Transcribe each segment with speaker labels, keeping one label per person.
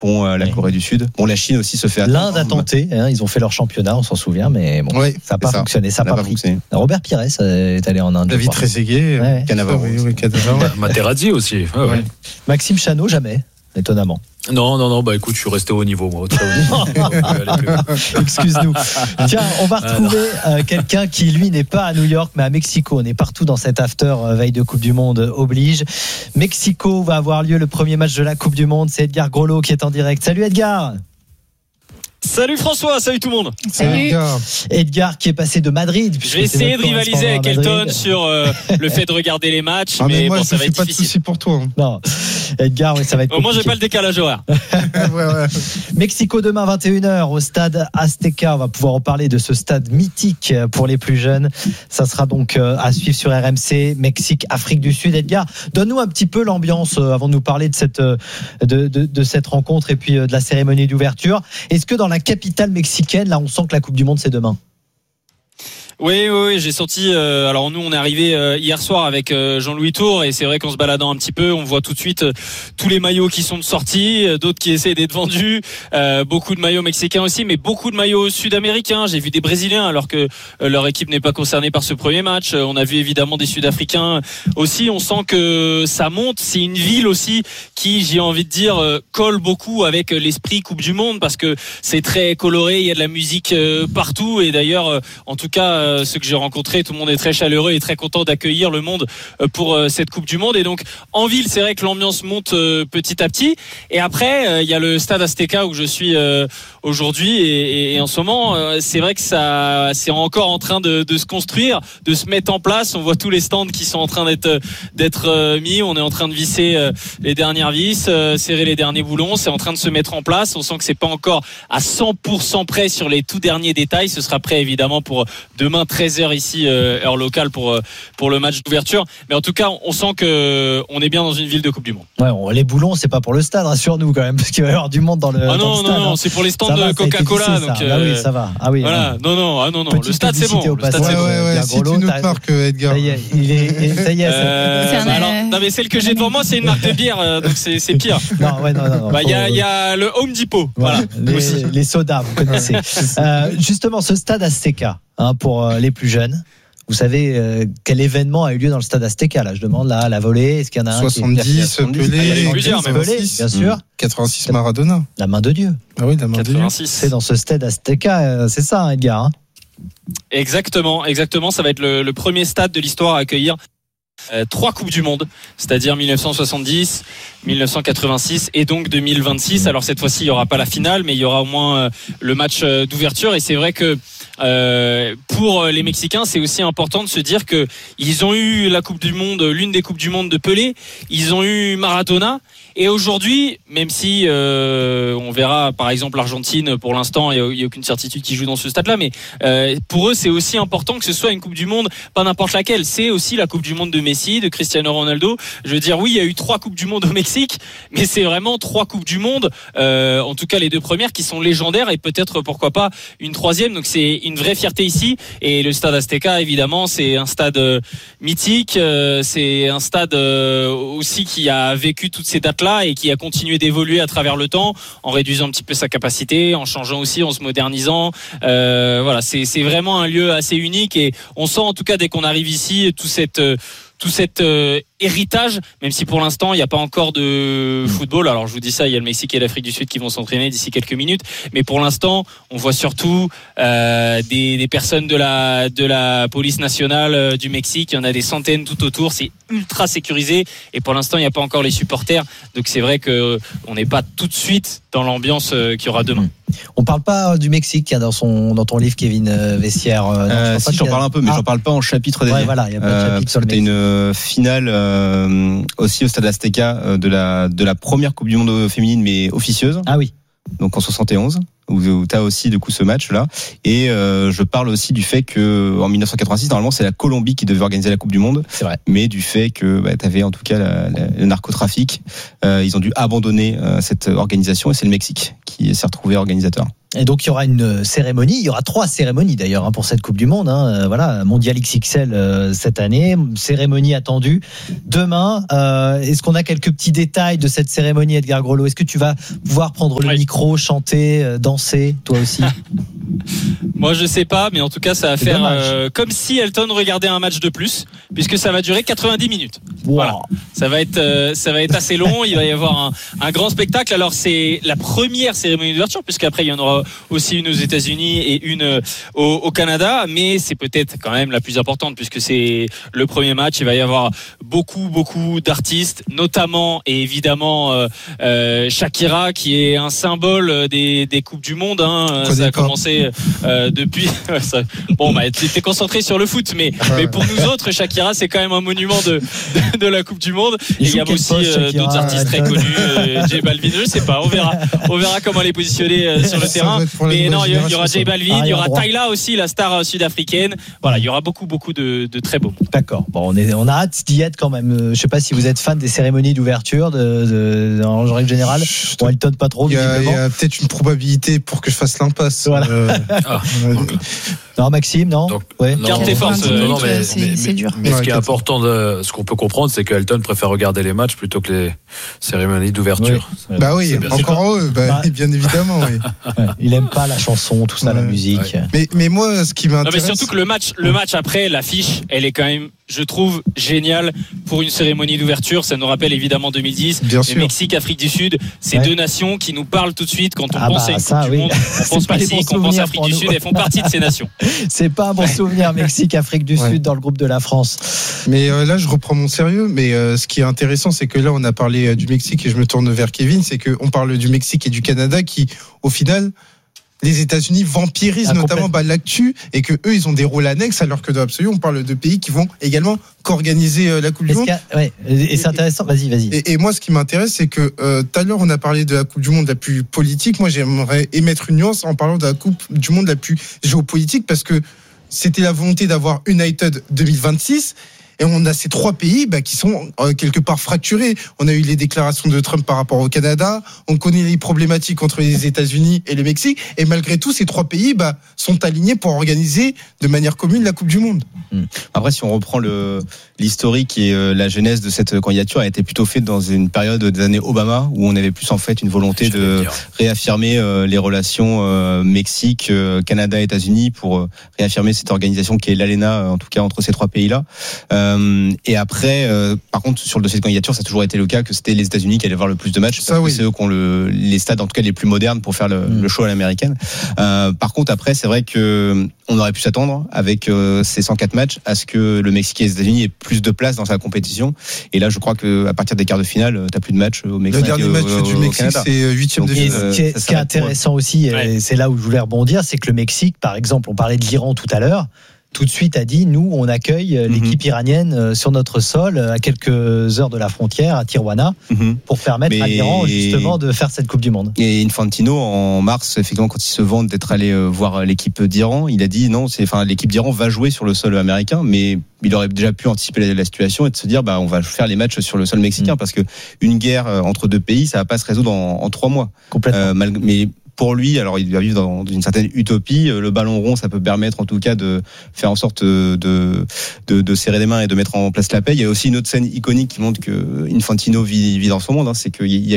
Speaker 1: la Corée du Sud. Bon, la Chine aussi se fait attendre.
Speaker 2: L'Inde a tenté, ils ont fait leur championnat, on s'en souvient, mais bon, ça n'a pas fonctionné, ça n'a pas pris. Robert Pires est allé en Inde.
Speaker 3: David Trezeguet,
Speaker 1: Cannavaro.
Speaker 4: Materazzi aussi. Ouais.
Speaker 2: Maxime Chanot, jamais, étonnamment.
Speaker 4: Non, écoute, je suis resté au niveau, moi. Très haut niveau.
Speaker 2: Excuse-nous. Tiens, on va retrouver quelqu'un qui, lui, n'est pas à New York, mais à Mexico. On est partout dans cet after veille de Coupe du Monde oblige. Mexico va avoir lieu le premier match de la Coupe du Monde. C'est Edgar Grolot qui est en direct. Salut Edgar.
Speaker 5: Salut François, salut tout le monde.
Speaker 2: Salut Edgar qui est passé de Madrid.
Speaker 5: Je vais essayer de rivaliser avec Elton sur le fait de regarder les matchs, mais
Speaker 3: moi,
Speaker 5: bon, ça va être
Speaker 3: pas
Speaker 5: difficile.
Speaker 3: De soucis pour toi.
Speaker 2: Non, Edgar, oui, ça va être compliqué.
Speaker 5: Moi, j'ai pas le décalage horaire.
Speaker 3: ouais.
Speaker 2: Mexico demain 21h au stade Azteca. On va pouvoir en parler de ce stade mythique pour les plus jeunes. Ça sera donc à suivre sur RMC. Mexique, Afrique du Sud. Edgar, donne-nous un petit peu l'ambiance avant de nous parler de cette rencontre et puis de la cérémonie d'ouverture. Est-ce que dans la capitale mexicaine, là, on sent que la Coupe du Monde, c'est demain?
Speaker 5: Oui, j'ai senti. Alors nous, on est arrivé hier soir avec Jean-Louis Tour, et c'est vrai qu'en se baladant un petit peu, on voit tout de suite tous les maillots qui sont sortis, d'autres qui essaient d'être vendus, beaucoup de maillots mexicains aussi, mais beaucoup de maillots sud-américains. J'ai vu des Brésiliens alors que leur équipe n'est pas concernée par ce premier match. On a vu évidemment des Sud-Africains aussi. On sent que ça monte. C'est une ville aussi qui, j'ai envie de dire, colle beaucoup avec l'esprit Coupe du Monde, parce que c'est très coloré. Il y a de la musique partout, et d'ailleurs, en tout cas, ceux que j'ai rencontrés, tout le monde est très chaleureux et très content d'accueillir le monde pour cette Coupe du Monde. Et donc en ville, c'est vrai que l'ambiance monte petit à petit. Et après, il y a le stade Azteca où je suis aujourd'hui, et en ce moment, c'est vrai que ça, c'est encore en train de se construire, de se mettre en place. On voit tous les stands qui sont en train d'être mis. On est en train de visser les dernières vis, serrer les derniers boulons. C'est en train de se mettre en place. On sent que c'est pas encore à 100% prêt sur les tout derniers détails. Ce sera prêt évidemment pour demain 13h ici, heure locale, pour le match d'ouverture. Mais en tout cas, on sent que on est bien dans une ville de Coupe du Monde.
Speaker 2: Ouais, les boulons, c'est pas pour le stade, rassure-nous quand même, parce qu'il va y avoir du monde dans le stade.
Speaker 5: Non, c'est pour les stands de Coca-Cola. Donc,
Speaker 2: ah oui, ça va. Ah oui.
Speaker 5: Voilà. Non. Le stade, c'est bon. Le stade, c'est bon.
Speaker 3: Ouais. Si tu nous marques, Edgar.
Speaker 2: Ça y est.
Speaker 5: Alors, non, mais celle que j'ai devant moi, c'est une marque de bière, donc c'est pire.
Speaker 2: Non.
Speaker 5: Il y a le Home Depot. Voilà.
Speaker 2: Les sodas, vous connaissez. Justement, ce stade Azteca, pour les plus jeunes. Vous savez quel événement a eu lieu dans le stade Azteca, là? Je demande là, la volée. Est-ce qu'il y en a un
Speaker 3: 70, Pelé,
Speaker 5: plusieurs,
Speaker 2: bien sûr.
Speaker 3: 86 Maradona.
Speaker 2: La main de Dieu.
Speaker 3: Ah oui, la main de Dieu.
Speaker 5: 86.
Speaker 2: C'est dans ce stade Azteca, c'est ça, hein, Edgar, hein?
Speaker 5: Exactement. Ça va être le premier stade de l'histoire à accueillir 3 Coupes du Monde, c'est-à-dire 1970, 1986 et donc 2026. Alors cette fois-ci, il n'y aura pas la finale, mais il y aura au moins le match d'ouverture. Et c'est vrai que pour les Mexicains, c'est aussi important de se dire que ils ont eu la Coupe du Monde, l'une des Coupes du Monde de Pelé, ils ont eu Maradona. Et aujourd'hui, même si on verra par exemple l'Argentine, pour l'instant il n'y a aucune certitude qui joue dans ce stade-là, mais pour eux c'est aussi important que ce soit une Coupe du Monde, pas n'importe laquelle. C'est aussi la Coupe du Monde de Messi, de Cristiano Ronaldo. Je veux dire, oui, il y a eu 3 Coupes du Monde au Mexique, mais c'est vraiment 3 Coupes du Monde, en tout cas les 2 premières qui sont légendaires, et peut-être pourquoi pas une 3e. Donc c'est une vraie fierté ici. Et le stade Azteca, évidemment, c'est un stade mythique, c'est un stade aussi qui a vécu toutes ces dates là et qui a continué d'évoluer à travers le temps, en réduisant un petit peu sa capacité, en changeant aussi, en se modernisant. Voilà, c'est vraiment un lieu assez unique, et on sent en tout cas dès qu'on arrive ici tout cet héritage, même si pour l'instant il n'y a pas encore de football. Alors je vous dis ça, il y a le Mexique et l'Afrique du Sud qui vont s'entraîner d'ici quelques minutes, mais pour l'instant on voit surtout des personnes de la police nationale du Mexique. Il y en a des centaines tout autour, c'est ultra sécurisé, et pour l'instant il n'y a pas encore les supporters, donc c'est vrai que on n'est pas tout de suite dans l'ambiance qu'il y aura demain.
Speaker 2: On parle pas du Mexique dans ton livre, Kevin Vessière.
Speaker 1: Si, j'en parle un peu, mais j'en parle pas en chapitre dédié.
Speaker 2: Ouais, voilà, il y a pas de chapitre sur le
Speaker 1: Mexique. C'était une finale aussi au stade Azteca de la première Coupe du Monde féminine, mais officieuse.
Speaker 2: Ah oui.
Speaker 1: Donc en 71, où tu as aussi du coup ce match-là. Et je parle aussi du fait que en 1986, normalement, c'est la Colombie qui devait organiser la Coupe du Monde.
Speaker 2: C'est vrai.
Speaker 1: Mais du fait que tu avais en tout cas le narcotrafic, ils ont dû abandonner cette organisation, et c'est le Mexique qui s'est retrouvé organisateur.
Speaker 2: Et donc il y aura une cérémonie, il y aura 3 cérémonies d'ailleurs pour cette Coupe du Monde. Voilà, Mondial XXL cette année, cérémonie attendue demain. Est-ce qu'on a quelques petits détails de cette cérémonie, Edgar Grelot? Est-ce que tu vas pouvoir prendre le micro, chanter, danser, toi aussi?
Speaker 5: Moi je sais pas, mais en tout cas ça va faire comme si Elton regardait un match de plus, puisque ça va durer 90 minutes.
Speaker 2: Wow.
Speaker 5: Voilà. Ça va être assez long. Il va y avoir un grand spectacle. Alors c'est la première cérémonie d'ouverture, puisqu'après il y en aura aussi une aux États-Unis et une au Canada, mais c'est peut-être quand même la plus importante, puisque c'est le premier match. Il va y avoir beaucoup d'artistes, notamment et évidemment Shakira, qui est un symbole des coupes du monde. Ça a commencé depuis. Bon, t'es concentré sur le foot, mais pour nous autres, Shakira, c'est quand même un monument de la Coupe du Monde. Et il y a aussi d'autres artistes très connus, J Balvin, je sais pas, on verra comment elle est positionnée sur le terrain. Mais non, il y aura J Balvin, il y aura Tyla aussi, la star sud-africaine. Voilà, il y aura beaucoup de très beaux.
Speaker 2: D'accord. Bon, on a hâte d'y être quand même. Je sais pas si vous êtes fan des cérémonies d'ouverture en règle générale. Bon, Elton pas trop.
Speaker 3: Il y a peut-être une probabilité pour que je fasse l'impasse.
Speaker 2: Voilà. Non, Maxime, non.
Speaker 5: Garde tes forces.
Speaker 6: C'est dur.
Speaker 4: Mais ce qui est important, ce qu'on peut comprendre, c'est qu'Elton préfère regarder les matchs plutôt que les cérémonies d'ouverture.
Speaker 3: Oui. Bah oui, encore eux, bien évidemment. Oui.
Speaker 2: Ouais, il aime pas la chanson, tout ça, la musique.
Speaker 3: Ouais. Mais moi, ce qui m'intéresse.
Speaker 5: Mais surtout que le match après, l'affiche, elle est quand même, je trouve, géniale pour une cérémonie d'ouverture. Ça nous rappelle évidemment 2010, le Mexique, Afrique du Sud. Ces deux nations qui nous parlent tout de suite quand on pense à une Coupe du Monde. On pense Mexique, on pense Afrique du Sud. Elles font partie de ces nations.
Speaker 2: C'est pas un bon souvenir, Mexique, Afrique du Sud dans le groupe de la France.
Speaker 3: Mais là, je reprends mon sérieux. Mais ce qui est intéressant, c'est que là, on a parlé du Mexique et je me tourne vers Kevin. C'est qu'on parle du Mexique et du Canada qui, au final, les États-Unis vampirisent notamment l'actu et que eux, ils ont des rôles annexes, alors que dans l'absolu, on parle de pays qui vont également qu'organiser la Coupe du Monde.
Speaker 2: Et c'est intéressant. Vas-y.
Speaker 3: Et moi, ce qui m'intéresse, c'est que tout à l'heure, on a parlé de la Coupe du Monde la plus politique. Moi, j'aimerais émettre une nuance en parlant de la Coupe du Monde la plus géopolitique, parce que c'était la volonté d'avoir United 2026. Et on a ces 3 pays qui sont quelque part fracturés. On a eu les déclarations de Trump par rapport au Canada. On connaît les problématiques entre les États-Unis et le Mexique. Et malgré tout, ces 3 pays sont alignés pour organiser de manière commune la Coupe du Monde.
Speaker 1: Après, si on reprend l'historique et la genèse de cette candidature, a été plutôt faite dans une période des années Obama, où on avait plus en fait une volonté de réaffirmer les relations Mexique, Canada, États-Unis, pour réaffirmer cette organisation qui est l'ALENA, en tout cas entre ces 3 pays-là. Et après, par contre, sur le dossier de candidature, ça a toujours été le cas que c'était les États-Unis qui allaient voir le plus de matchs, parce que c'est eux qui ont les stades, en tout cas les plus modernes, pour faire le show à l'américaine. Par contre, après, c'est vrai que on aurait pu s'attendre avec ces 104 matchs à ce que le Mexique et les États-Unis aient plus de place dans sa compétition. Et là, je crois que à partir des quarts de finale, t'as plus de matchs au Mexique.
Speaker 3: Le dernier match du Mexique, c'est 8e de finale.
Speaker 2: Ce qui est intéressant aussi, et c'est là où je voulais rebondir, c'est que le Mexique, par exemple, on parlait de l'Iran tout à l'heure, tout de suite a dit, nous, on accueille l'équipe iranienne sur notre sol, à quelques heures de la frontière, à Tijuana, pour permettre à l'Iran, justement, de faire cette Coupe du Monde.
Speaker 1: Et Infantino, en mars, effectivement, quand il se vante d'être allé voir l'équipe d'Iran, il a dit, non, l'équipe d'Iran va jouer sur le sol américain, mais il aurait déjà pu anticiper la situation et de se dire, on va faire les matchs sur le sol mexicain, parce que une guerre entre 2 pays, ça va pas se résoudre en 3 mois.
Speaker 2: Complètement.
Speaker 1: Mais pour lui, alors il va vivre dans une certaine utopie. Le ballon rond, ça peut permettre en tout cas de faire en sorte de serrer les mains et de mettre en place la paix. Il y a aussi une autre scène iconique qui montre que Infantino vit dans son monde. C'est qu'il y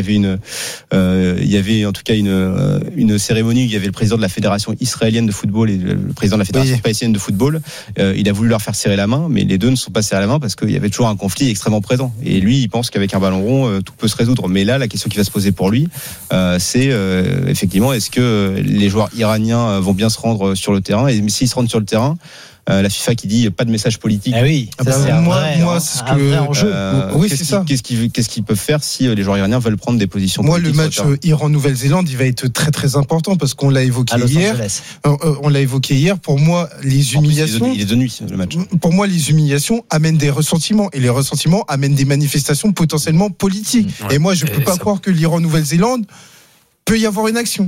Speaker 1: avait en tout cas une cérémonie où il y avait le président de la fédération israélienne de football et le président de la fédération palestinienne de football. Il a voulu leur faire serrer la main, mais les deux ne sont pas serrés la main parce qu'il y avait toujours un conflit extrêmement présent. Et lui, il pense qu'avec un ballon rond, tout peut se résoudre. Mais là, la question qui va se poser pour lui, c'est effectivement, est-ce que les joueurs iraniens vont bien se rendre sur le terrain? Et s'ils se rendent sur le terrain, la FIFA qui dit pas de message politique.
Speaker 2: Ah oui, c'est
Speaker 3: moi, c'est ce que
Speaker 2: vrai enjeu.
Speaker 3: Oui, c'est ça.
Speaker 1: Qu'est-ce qu'ils peuvent faire si les joueurs iraniens veulent prendre des positions politiques?
Speaker 3: Moi, le match Iran-Nouvelle-Zélande, il va être très très important parce qu'on l'a évoqué hier. On l'a évoqué hier. Pour moi, les humiliations.
Speaker 1: Il est de nuit, le match.
Speaker 3: Pour moi, les humiliations amènent des ressentiments et les ressentiments amènent des manifestations potentiellement politiques. Et moi, je peux pas croire que l'Iran-Nouvelle-Zélande peut y avoir une action.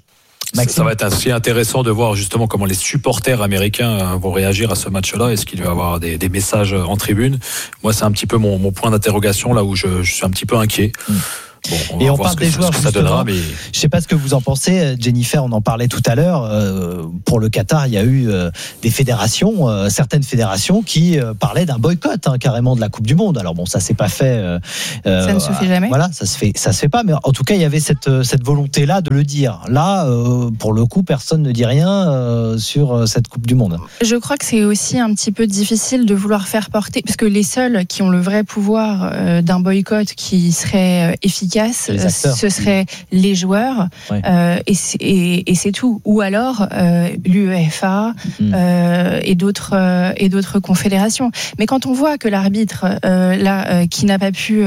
Speaker 4: Ça va être assez intéressant de voir justement comment les supporters américains vont réagir à ce match-là. Est-ce qu'il va y avoir des messages en tribune? Moi, c'est un petit peu mon point d'interrogation là où je suis un petit peu inquiet. Bon,
Speaker 2: Et on
Speaker 4: voir
Speaker 2: parle des joueurs,
Speaker 4: ce que ça donnera, mais
Speaker 2: je sais pas ce que vous en pensez, Jennifer, on en parlait tout à l'heure. Pour le Qatar, il y a eu des fédérations, certaines fédérations qui parlaient d'un boycott carrément de la Coupe du Monde. Alors bon, ça s'est pas fait.
Speaker 6: Ça ne se fait jamais.
Speaker 2: Voilà, ça se fait pas. Mais en tout cas, il y avait cette volonté-là de le dire. Là, pour le coup, personne ne dit rien sur cette Coupe du Monde.
Speaker 6: Je crois que c'est aussi un petit peu difficile de vouloir faire porter, parce que les seuls qui ont le vrai pouvoir d'un boycott qui serait efficace, ce seraient les joueurs, et c'est tout. Ou alors l'UEFA et d'autres confédérations. Mais quand on voit que l'arbitre qui n'a pas pu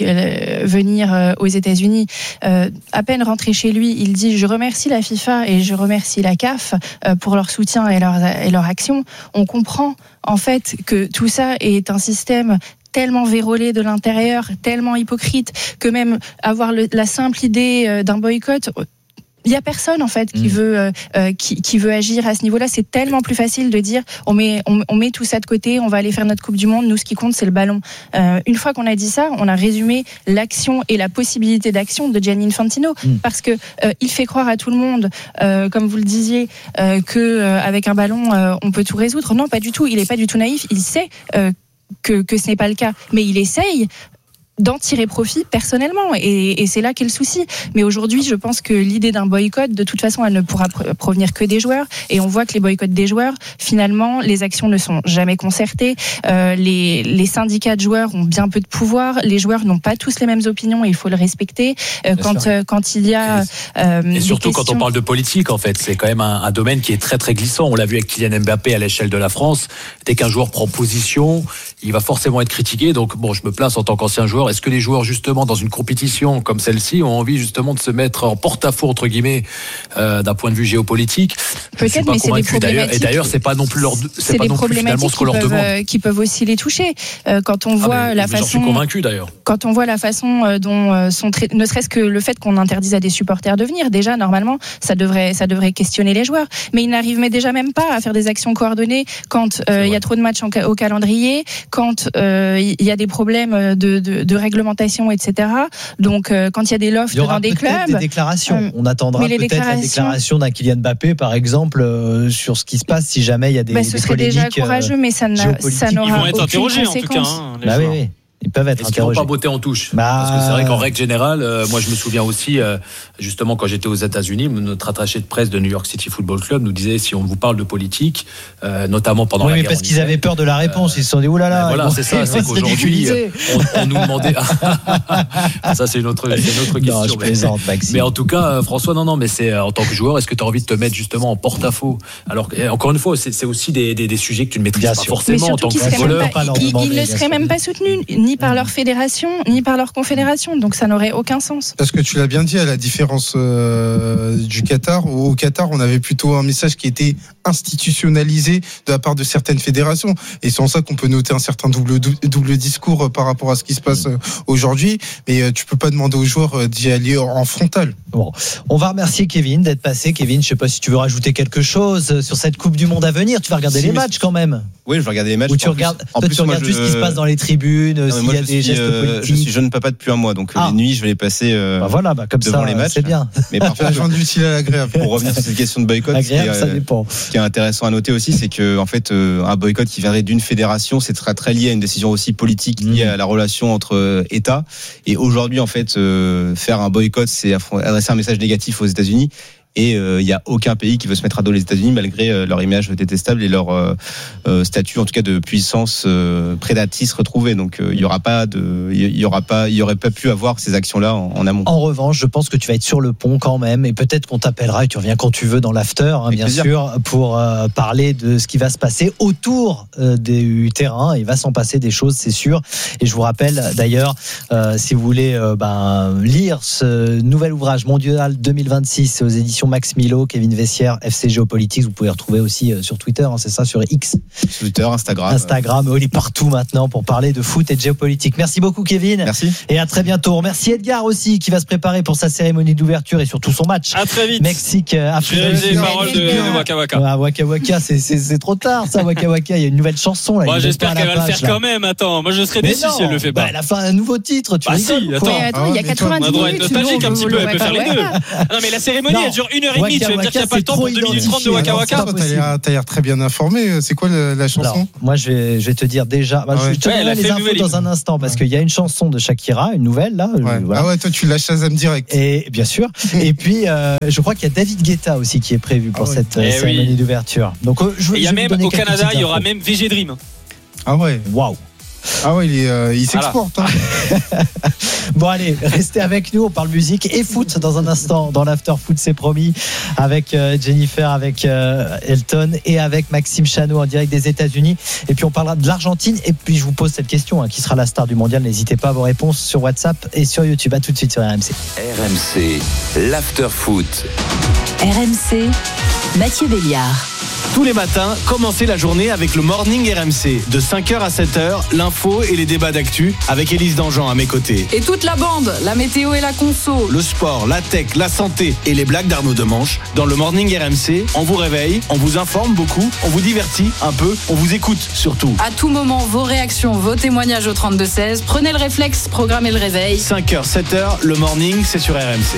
Speaker 6: venir aux États-Unis, à peine rentré chez lui, il dit: je remercie la FIFA et je remercie la CAF pour leur soutien et leur action. On comprend en fait que tout ça est un système tellement vérolé de l'intérieur, tellement hypocrite, que même avoir la simple idée d'un boycott, il y a personne en fait qui veut agir à ce niveau-là. C'est tellement plus facile de dire on met tout ça de côté, on va aller faire notre Coupe du Monde. Nous, ce qui compte, c'est le ballon. Une fois qu'on a dit ça, on a résumé l'action et la possibilité d'action de Gianni Infantino, parce que il fait croire à tout le monde, comme vous le disiez, que avec un ballon on peut tout résoudre. Non, pas du tout. Il est pas du tout naïf. Il sait que ce n'est pas le cas, mais il essaye d'en tirer profit personnellement, et c'est là qu'est le souci. Mais aujourd'hui, je pense que l'idée d'un boycott, de toute façon, elle ne pourra provenir que des joueurs, et on voit que les boycotts des joueurs, finalement, les actions ne sont jamais concertées, les syndicats de joueurs ont bien peu de pouvoir, les joueurs n'ont pas tous les mêmes opinions, et il faut le respecter. Quand il y a
Speaker 4: et surtout quand on parle de politique, en fait, c'est quand même un domaine qui est très très glissant. On l'a vu avec Kylian Mbappé à l'échelle de la France. Dès qu'un joueur prend position, il va forcément être critiqué. Donc bon, je me place en tant qu'ancien joueur. Est-ce que les joueurs, justement, dans une compétition comme celle-ci, ont envie justement de se mettre en porte-à-faux, entre guillemets, d'un point de vue géopolitique?
Speaker 6: Peut-être, mais c'est des problématiques.
Speaker 4: Et d'ailleurs, c'est pas non plus c'est pas non plus finalement ce qu'on leur demande.
Speaker 6: Qui peuvent aussi les toucher. Quand on voit la façon.
Speaker 4: J'en suis convaincu d'ailleurs.
Speaker 6: Quand on voit la façon dont ne serait-ce que le fait qu'on interdise à des supporters de venir, déjà normalement, ça devrait questionner les joueurs. Mais ils n'arrivent déjà même pas à faire des actions coordonnées quand il y a trop de matchs au calendrier, quand il y a des problèmes de réglementation, etc. Donc, quand il y a des lofts dans des clubs,
Speaker 2: des déclarations. On attendra peut-être la déclaration d'un Kylian Mbappé, par exemple, sur ce qui se passe si jamais il y a des
Speaker 6: ce serait
Speaker 2: polémiques.
Speaker 6: Déjà courageux, mais ça n'aura
Speaker 5: Ils vont être interrogés en tout cas.
Speaker 2: Oui. Ils peuvent être
Speaker 4: interrogés. Est-ce qu'ils vont pas botter en touche? Parce que c'est vrai qu'en règle générale, moi je me souviens aussi, justement quand j'étais aux États-Unis, notre attaché de presse de New York City Football Club nous disait, si on vous parle de politique, notamment pendant la guerre.
Speaker 2: Oui, parce qu'ils avaient peur de la réponse, ils se sont dit oulala.
Speaker 4: Voilà, c'est ça, c'est qu'aujourd'hui on nous demandait. Ça c'est une autre question.
Speaker 2: Non, je plaisante,
Speaker 4: mais en tout cas, François, non, mais c'est en tant que joueur, est-ce que tu as envie de te mettre justement en porte-à-faux? Alors encore une fois, c'est aussi des sujets que tu ne maîtrises pas forcément en tant que footballeur.
Speaker 6: Ils ne seraient même pas soutenus ni par leur fédération, ni par leur confédération. Donc ça n'aurait aucun sens.
Speaker 3: Parce que tu l'as bien dit, à la différence du Qatar, au Qatar, on avait plutôt un message qui était institutionnalisé de la part de certaines fédérations. Et c'est en ça qu'on peut noter un certain double discours par rapport à ce qui se passe aujourd'hui. Mais tu peux pas demander aux joueurs d'y aller en frontal.
Speaker 2: Bon, on va remercier Kevin d'être passé. Kevin, je sais pas si tu veux rajouter quelque chose sur cette Coupe du Monde à venir. Tu vas regarder les matchs quand même.
Speaker 1: Oui, je vais regarder les matchs.
Speaker 2: Ou tu regardes juste ce qui se passe dans les tribunes, s'il y a des gestes politiques.
Speaker 1: Je suis jeune papa depuis un mois, donc les nuits, je vais les passer
Speaker 2: comme
Speaker 1: devant
Speaker 2: ça,
Speaker 1: les matchs.
Speaker 2: C'est bien.
Speaker 1: Mais par contre,
Speaker 3: utile à l'agréable.
Speaker 1: Pour revenir sur cette question de boycott,
Speaker 2: ça dépend.
Speaker 1: Ce qui est intéressant à noter aussi, c'est que en fait, un boycott qui viendrait d'une fédération, c'est très lié à une décision aussi politique liée à la relation entre États. Et aujourd'hui, en fait, faire un boycott, c'est adresser un message négatif aux États-Unis. Et il y a aucun pays qui veut se mettre à dos les États-Unis malgré leur image détestable et leur statut en tout cas de puissance prédatrice retrouvée. Donc il y aurait pas pu avoir ces actions-là en amont.
Speaker 2: En revanche, je pense que tu vas être sur le pont quand même, et peut-être qu'on t'appellera et tu reviens quand tu veux dans l'after, bien sûr, pour parler de ce qui va se passer autour du terrain. Il va s'en passer des choses, c'est sûr. Et je vous rappelle d'ailleurs, si vous voulez lire ce nouvel ouvrage Mondial 2026 aux éditions l'émission Max Milo, Kevin Vessière, FC Géopolitique. Vous pouvez retrouver aussi sur Twitter, c'est ça, sur X.
Speaker 1: Twitter, Instagram.
Speaker 2: Il est partout maintenant pour parler de foot et de géopolitique. Merci beaucoup, Kevin.
Speaker 1: Merci.
Speaker 2: Et à très bientôt. Merci Edgar aussi, qui va se préparer pour sa cérémonie d'ouverture et surtout son match.
Speaker 5: À très vite.
Speaker 2: Mexique, Afrique.
Speaker 5: Je vais les paroles de Waka Waka.
Speaker 2: Ah, Waka Waka, c'est trop tard, ça, Waka Waka. Il y a une nouvelle chanson, là.
Speaker 5: Moi, j'espère qu'elle va le faire quand même. Attends, moi, je serais déçu si elle le fait pas.
Speaker 2: Elle a fait un nouveau titre, tu rigoles.
Speaker 5: Si, attends.
Speaker 6: Il y a 90 minutes.
Speaker 5: On doit être nostalgique un petit peu, elle peut faire les deux. Non, mais la cérémonie, elle dure 1h30. Tu vas me dire qu'il n'y a pas le temps pour 2 minutes 30 de Waka Waka.
Speaker 3: T'as l'air très bien informé. C'est quoi la chanson?
Speaker 2: Alors, moi, je vais te dire déjà. Je te donnerai les infos dans un instant parce qu'il y a une chanson de Shakira, une nouvelle là.
Speaker 3: Voilà. Ah ouais, toi tu la Shazam direct.
Speaker 2: Et bien sûr. Et puis, je crois qu'il y a David Guetta aussi qui est prévu pour cette cérémonie d'ouverture. Donc,
Speaker 5: il y a même au Canada, il y aura même VG Dream.
Speaker 3: Ah ouais.
Speaker 2: Waouh.
Speaker 3: Ah ouais, il s'exporte. Hein.
Speaker 2: Bon allez, restez avec nous, on parle musique et foot dans un instant dans l'After Foot, c'est promis, avec Jennifer, avec Elton et avec Maxime Chano en direct des États-Unis. Et puis on parlera de l'Argentine et puis je vous pose cette question, qui sera la star du mondial. N'hésitez pas à vos réponses sur WhatsApp et sur YouTube. À tout de suite sur RMC.
Speaker 7: RMC, l'After Foot.
Speaker 8: RMC, Mathieu Béliard.
Speaker 9: Tous les matins, commencez la journée avec le Morning RMC. De 5h à 7h, l'info et les débats d'actu avec Élise Dangean à mes côtés.
Speaker 10: Et toute la bande, la météo et la conso.
Speaker 9: Le sport, la tech, la santé et les blagues d'Arnaud Demanche. Dans le Morning RMC, on vous réveille, on vous informe beaucoup, on vous divertit un peu, on vous écoute surtout.
Speaker 10: À tout moment, vos réactions, vos témoignages au 32-16. Prenez le réflexe, programmez le réveil.
Speaker 9: 5h, 7h, le Morning, c'est sur RMC.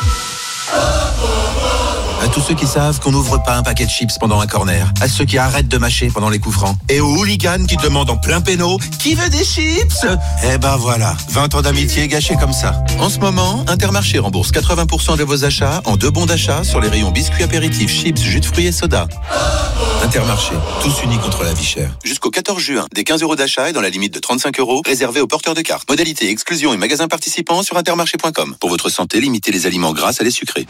Speaker 11: À tous ceux qui savent qu'on n'ouvre pas un paquet de chips pendant un corner, à ceux qui arrêtent de mâcher pendant les coups francs, et aux hooligans qui demandent en plein péno « Qui veut des chips ?» Eh ben voilà, 20 ans d'amitié gâchés comme ça. En ce moment, Intermarché rembourse 80% de vos achats en 2 bons d'achat sur les rayons biscuits apéritifs, chips, jus de fruits et soda. Intermarché, tous unis contre la vie chère. Jusqu'au 14 juin, des 15 € d'achat et dans la limite de 35 € réservés aux porteurs de cartes. Modalité, exclusion et magasins participants sur intermarché.com. Pour votre santé, limitez les aliments gras à les sucrés.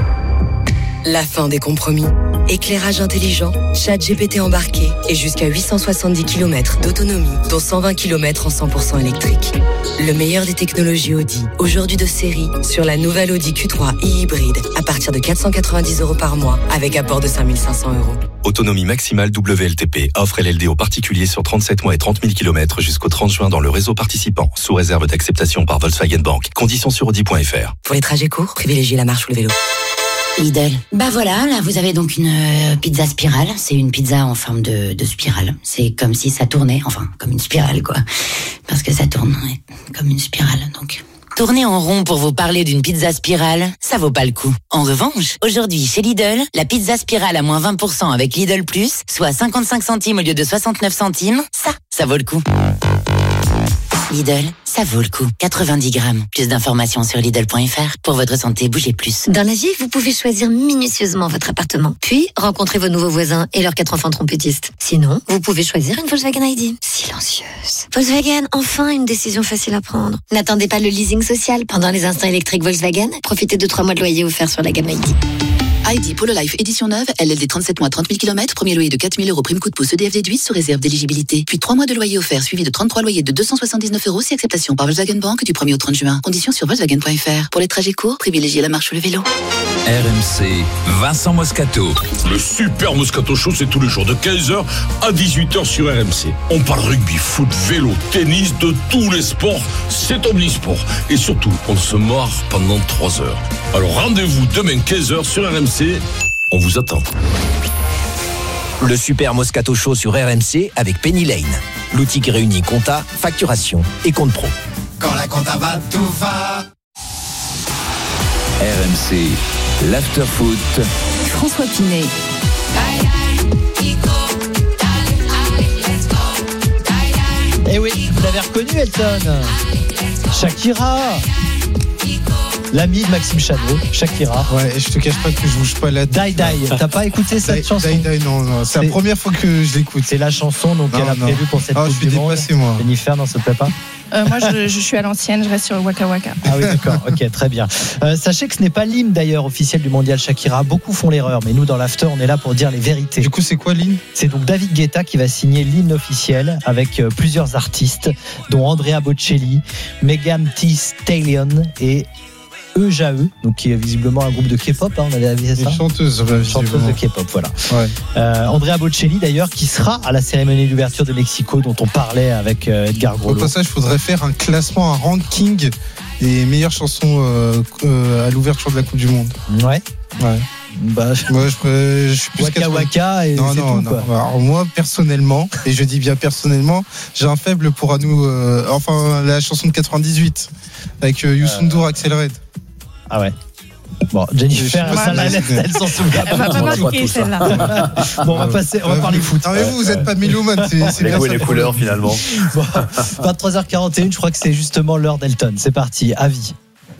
Speaker 12: La fin des compromis. Éclairage intelligent, ChatGPT embarqué et jusqu'à 870 km d'autonomie, dont 120 km en 100% électrique. Le meilleur des technologies Audi, aujourd'hui de série, sur la nouvelle Audi Q3 e-hybride, à partir de 490 € par mois, avec apport de 5 500 €.
Speaker 13: Autonomie maximale WLTP. Offre LLD aux particuliers sur 37 mois et 30 000 km jusqu'au 30 juin dans le réseau participant, sous réserve d'acceptation par Volkswagen Bank. Conditions sur Audi.fr.
Speaker 12: Pour les trajets courts, privilégiez la marche ou le vélo.
Speaker 14: Lidl. Bah voilà, là vous avez donc une pizza spirale. C'est une pizza en forme de spirale. C'est comme si ça tournait, enfin comme une spirale quoi. Parce que ça tourne comme une spirale donc. Tourner en rond pour vous parler d'une pizza spirale, ça vaut pas le coup. En revanche, aujourd'hui chez Lidl, la pizza spirale à moins 20% avec Lidl Plus, soit 55 centimes au lieu de 69 centimes, ça vaut le coup. Lidl, ça vaut le coup. 90 grammes. Plus d'informations sur Lidl.fr. Pour votre santé, bougez plus.
Speaker 15: Dans la vie, vous pouvez choisir minutieusement votre appartement. Puis, rencontrer vos nouveaux voisins et leurs 4 enfants trompettistes. Sinon, vous pouvez choisir une Volkswagen ID. Silencieuse. Volkswagen, enfin une décision facile à prendre. N'attendez pas le leasing social. Pendant les instants électriques Volkswagen, profitez de 3 mois de loyer offerts sur la gamme ID.
Speaker 16: ID Polo Life édition neuve, LLD 37 mois 30 000 km, premier loyer de 4 000 € prime coup de pouce EDF déduit sous réserve d'éligibilité. Puis 3 mois de loyer offert suivi de 33 loyers de 279 € si acceptation par Volkswagen Bank du 1er au 30 juin. Conditions sur Volkswagen.fr. Pour les trajets courts, privilégiez la marche ou le vélo.
Speaker 7: RMC, Vincent Moscato.
Speaker 17: Le super Moscato Show, c'est tous les jours de 15h à 18h sur RMC. On parle rugby, foot, vélo, tennis, de tous les sports. C'est omnisport. Et surtout, on se marre pendant 3 heures. Alors rendez-vous demain 15h sur RMC. On vous attend.
Speaker 18: Le super Moscato Show sur RMC avec Penny Lane. L'outil qui réunit compta, facturation et compte pro.
Speaker 19: Quand la compta va, tout va.
Speaker 7: RMC, l'Afterfoot.
Speaker 8: François Pinet.
Speaker 2: Eh oui, vous l'avez reconnu, Elton. Shakira. L'ami de Maxime Chano, Shakira.
Speaker 3: Ouais, et je te cache pas que je bouge pas la tête.
Speaker 2: Die. T'as pas écouté cette chanson?
Speaker 3: Die, non. C'est la première fois que je l'écoute.
Speaker 2: C'est la chanson donc elle a prévue pour cette Coupe du Monde.
Speaker 3: Moi.
Speaker 2: Jennifer, non, ça te plaît pas?
Speaker 6: Moi, je suis à l'ancienne, je reste sur Waka Waka.
Speaker 2: Ah oui, d'accord, ok, très bien. Sachez que ce n'est pas l'hymne d'ailleurs officiel du mondial Shakira. Beaucoup font l'erreur, mais nous, dans l'After, on est là pour dire les vérités.
Speaker 3: Du coup, c'est quoi l'hymne?
Speaker 2: C'est donc David Guetta qui va signer l'hymne officiel avec plusieurs artistes, dont Andrea Bocelli, Megan Thee Stallion et EJAE, donc qui est visiblement un groupe de K-pop, on avait avisé ça.
Speaker 3: Chanteuse
Speaker 2: de K-pop, voilà.
Speaker 3: Ouais.
Speaker 2: Andrea Bocelli d'ailleurs, qui sera à la cérémonie d'ouverture de Mexico, dont on parlait avec Edgar Grollo.
Speaker 3: Au passage, il faudrait faire un classement, un ranking des meilleures chansons à l'ouverture de la Coupe du Monde.
Speaker 2: Ouais.
Speaker 3: Moi, je suis plus
Speaker 2: Waka Waka et c'est tout, quoi.
Speaker 3: Alors, moi, personnellement, et je dis bien personnellement, j'ai un faible pour la chanson de 98 avec Youssou N'Dour, Accelerate.
Speaker 2: Ah ouais. Bon, Jennifer, elle s'en souvient.
Speaker 6: Elle va pas marquer celle-là.
Speaker 2: Bon, on va parler foot.
Speaker 3: Non, mais vous êtes pas mélomane, c'est bien
Speaker 4: goûts et
Speaker 3: ça.
Speaker 4: les couleurs finalement.
Speaker 2: Bon, 23h41, je crois que c'est justement l'heure d'Elton. C'est parti, avis.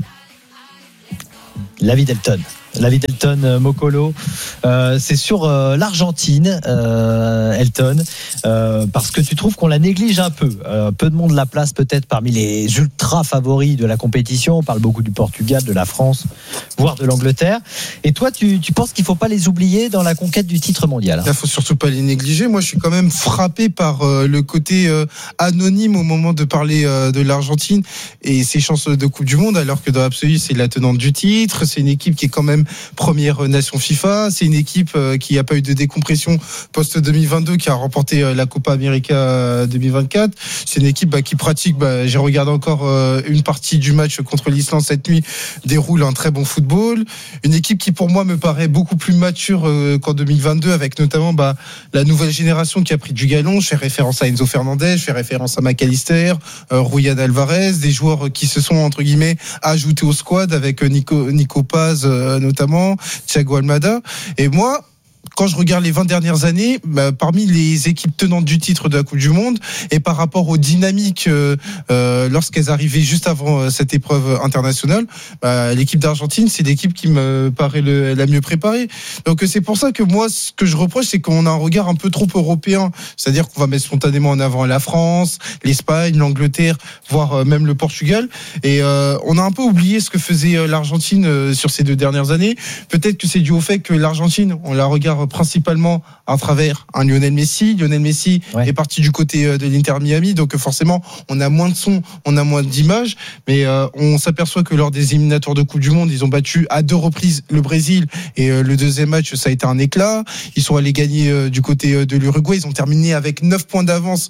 Speaker 2: L'avis d'Elton. L'avis d'Elton Mokolo, c'est sur l'Argentine, Elton, parce que tu trouves qu'on la néglige un peu. Peu de monde la place peut-être parmi les ultra favoris de la compétition. On parle beaucoup du Portugal, de la France, voire de l'Angleterre. Et toi, tu penses qu'il ne faut pas les oublier dans la conquête du titre mondial?
Speaker 3: Il ne faut surtout pas les négliger. Moi, je suis quand même frappé par le côté anonyme au moment de parler de l'Argentine et ses chances de Coupe du Monde, alors que dans l'absolu, c'est la tenante du titre. C'est une équipe qui est quand même première nation FIFA. C'est une équipe qui n'a pas eu de décompression post-2022, qui a remporté la Copa América 2024. C'est une équipe qui pratique, j'ai regardé encore une partie du match contre l'Islande cette nuit, déroule un très bon football. Une équipe qui, pour moi, me paraît beaucoup plus mature qu'en 2022, avec notamment la nouvelle génération qui a pris du galon. Je fais référence à Enzo Fernandez, je fais référence à McAllister, Julián Álvarez, des joueurs qui se sont, entre guillemets, ajoutés au squad, avec Nico Paz notamment, Thiago Almada. Et moi, quand je regarde les 20 dernières années, parmi les équipes tenantes du titre de la Coupe du Monde, et par rapport aux dynamiques lorsqu'elles arrivaient juste avant cette épreuve internationale, l'équipe d'Argentine, c'est l'équipe qui me paraît la mieux préparée. Donc c'est pour ça que moi, ce que je reproche, c'est qu'on a un regard un peu trop européen. C'est-à-dire qu'on va mettre spontanément en avant la France, l'Espagne, l'Angleterre, voire même le Portugal. Et on a un peu oublié ce que faisait l'Argentine sur ces 2 dernières années. Peut-être que c'est dû au fait que l'Argentine, on la regarde principalement à travers un Lionel Messi. Lionel Messi est parti du côté de l'Inter Miami, donc forcément on a moins de sons, on a moins d'images, mais on s'aperçoit que lors des éliminatoires de Coupe du Monde, ils ont battu à 2 reprises le Brésil, et le deuxième match, ça a été un éclat. Ils sont allés gagner du côté de l'Uruguay, ils ont terminé avec 9 points d'avance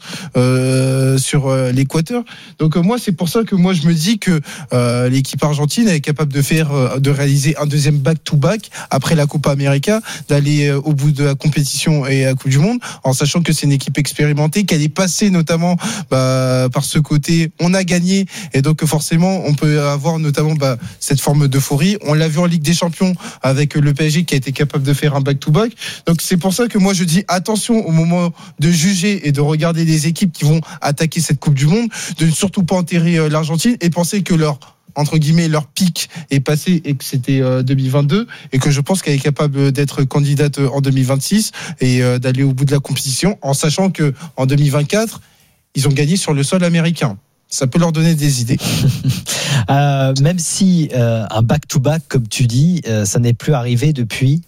Speaker 3: sur l'Équateur. Donc moi, c'est pour ça que moi je me dis que l'équipe argentine est capable de réaliser un deuxième back-to-back après la Copa América, d'aller au bout de la compétition et à la Coupe du Monde, en sachant que c'est une équipe expérimentée, qu'elle est passée notamment par ce côté on a gagné, et donc forcément on peut avoir notamment cette forme d'euphorie. On l'a vu en Ligue des Champions avec le PSG qui a été capable de faire un back-to-back. Donc c'est pour ça que moi je dis attention au moment de juger et de regarder les équipes qui vont attaquer cette Coupe du Monde, de ne surtout pas enterrer l'Argentine et penser que leur pic est passé et que c'était 2022, et que je pense qu'elle est capable d'être candidate en 2026 et d'aller au bout de la compétition, en sachant que en 2024 ils ont gagné sur le sol américain. Ça peut leur donner des idées.
Speaker 2: Même si un back-to-back, comme tu dis, ça n'est plus arrivé depuis